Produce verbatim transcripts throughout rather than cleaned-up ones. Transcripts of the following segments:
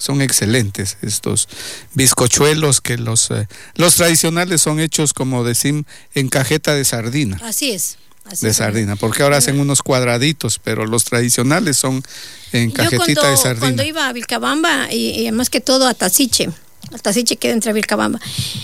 son excelentes estos bizcochuelos, que los, eh, los tradicionales son hechos, como decimos, en cajeta de sardina. Así es. Así de es. sardina, porque ahora hacen unos cuadraditos, pero los tradicionales son en cajetita Yo cuando, de sardina. Cuando iba a Vilcabamba, y, y más que todo a Taziche, a Taziche queda entre Vilcabamba,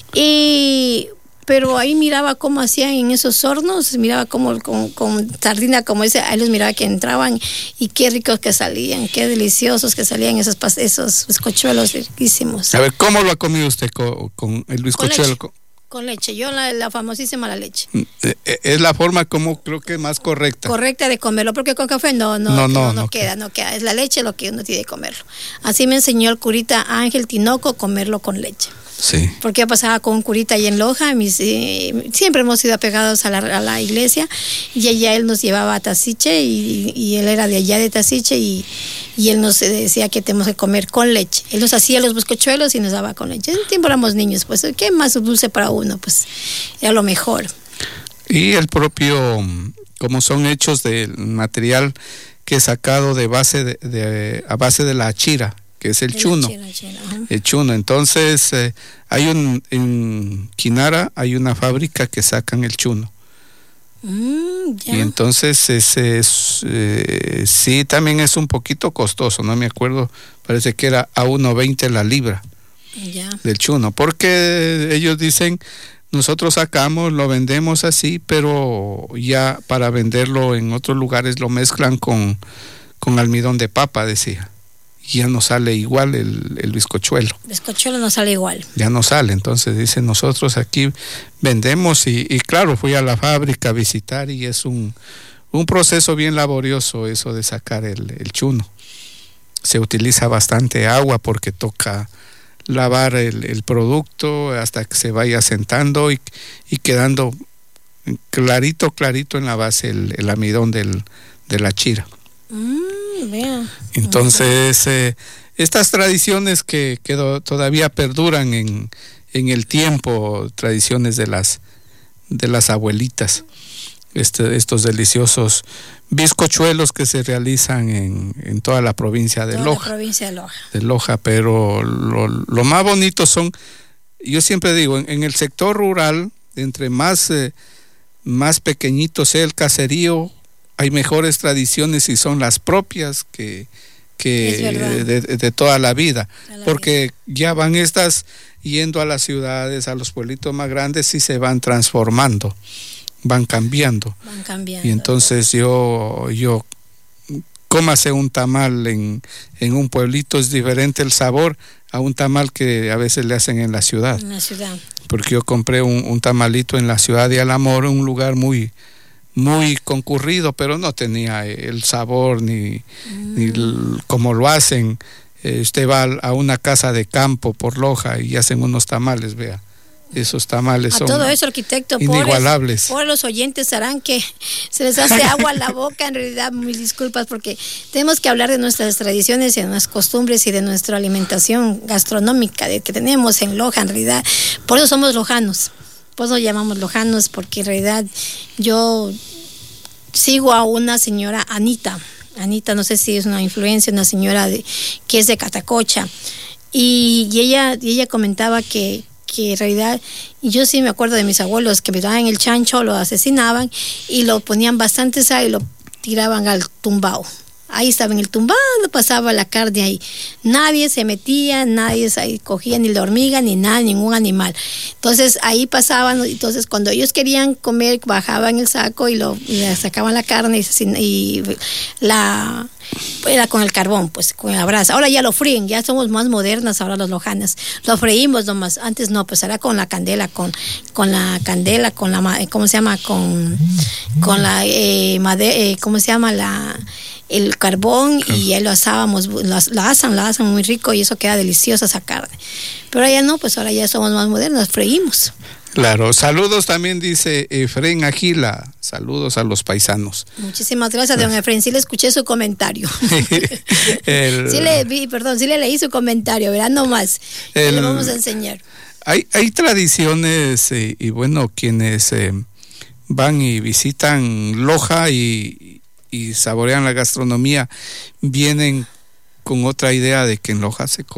y pero ahí miraba cómo hacían en esos hornos, miraba cómo con, con sardina como ese, ahí los miraba que entraban y qué ricos que salían, qué deliciosos que salían esos esos bizcochuelos riquísimos. A ver, ¿cómo lo ha comido usted con, con el bizcochuelo? Con leche, con leche. Yo la, la famosísima la leche. Es la forma como creo que más correcta. Correcta de comerlo, porque con café no, no, no, no, no, no, no queda, no queda. Es la leche lo que uno tiene que comerlo. Así me enseñó el curita Ángel Tinoco comerlo con leche. Sí. Porque yo pasaba con un curita ahí en Loja, mis, eh, siempre hemos sido apegados a la, a la iglesia, y allá él nos llevaba a Taziche, y, y él era de allá de Taziche, y, y él nos decía que tenemos que comer con leche. Él nos hacía los bizcochuelos y nos daba con leche. En ese tiempo éramos niños, pues, ¿qué más dulce para uno? Pues, era lo mejor. Y el propio, como son hechos del material que es sacado de base de, de a base de la achira, que es el chuno, China, China, el chuno. Entonces, eh, hay un, en Quinara hay una fábrica que sacan el chuno. Mm, ya. Y entonces ese es, eh, sí, también es un poquito costoso, no me acuerdo, parece que era a uno veinte la libra ya. del chuno, porque ellos dicen, nosotros sacamos, lo vendemos así, pero ya para venderlo en otros lugares lo mezclan con, con almidón de papa, decía. Ya no sale igual el, el bizcochuelo. El bizcochuelo no sale igual. Ya no sale, entonces dicen, nosotros aquí vendemos, y, y claro, fui a la fábrica a visitar, y es un, un proceso bien laborioso eso de sacar el, el chuno. Se utiliza bastante agua porque toca lavar el, el producto hasta que se vaya sentando y, y quedando clarito, clarito en la base el, el almidón del, de la chira. Mm, vea. Entonces, eh, estas tradiciones que, que do, todavía perduran en, en el tiempo, tradiciones de las, de las abuelitas, este, estos deliciosos bizcochuelos que se realizan en, en toda la provincia de toda Loja. La provincia de Loja. De Loja, pero lo, lo más bonito son, yo siempre digo, en, en el sector rural, entre más, eh, más pequeñito sea el caserío, hay mejores tradiciones y son las propias que, que de, de toda la vida, la porque vida. Ya van estas yendo a las ciudades, a los pueblitos más grandes, y se van transformando, van cambiando. Van cambiando. Y entonces yo, yo cómase un tamal en, en un pueblito, es diferente el sabor a un tamal que a veces le hacen en la ciudad. En la ciudad. Porque yo compré un, un tamalito en la ciudad de Alamor, un lugar muy muy concurrido, pero no tenía el sabor ni, mm. ni el, como lo hacen. Eh, usted va a una casa de campo por Loja y hacen unos tamales, vea. Esos tamales a son todo eso, arquitecto, inigualables. Por, por los oyentes harán que se les hace agua a la boca. En realidad, mil disculpas, porque tenemos que hablar de nuestras tradiciones y de nuestras costumbres y de nuestra alimentación gastronómica de que tenemos en Loja, en realidad. Por eso somos lojanos. Pues nos llamamos lojanos, porque en realidad yo sigo a una señora, Anita. Anita, no sé si es una influencia, una señora de, que es de Catacocha. Y, y, ella, y ella comentaba que, que en realidad, y yo sí me acuerdo de mis abuelos que me daban el chancho, lo asesinaban y lo ponían bastante sal y lo tiraban al tumbao. Ahí estaba en el tumbado, pasaba la carne ahí. Nadie se metía, nadie se cogía ni la hormiga, ni nada, ningún animal. Entonces ahí pasaban, entonces cuando ellos querían comer, bajaban el saco y lo y sacaban la carne y, y la era con el carbón, pues con la brasa. Ahora ya lo fríen, ya somos más modernas ahora los lojanas. Lo freímos nomás, antes no, pues era con la candela, con, con la candela, con la, ¿cómo se llama? Con, con la, eh, made, eh, ¿cómo se llama? La... el carbón, y ya lo asábamos, lo, lo asan, lo asan muy rico y eso queda deliciosa esa carne. Pero ya no, pues ahora ya somos más modernos, freímos. Claro, saludos también dice Efren Agila, saludos a los paisanos. Muchísimas gracias, don Efren, sí le escuché su comentario. el, sí le vi, perdón, sí le leí su comentario, verá nomás, el, le vamos a enseñar. Hay, hay tradiciones eh, y bueno, quienes eh, van y visitan Loja y y saborean la gastronomía, vienen con otra idea de que en Loja se come